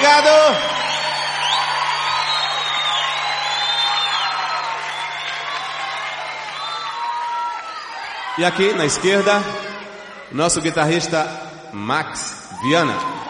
obrigado. E aqui na esquerda, nosso guitarrista Max Viana.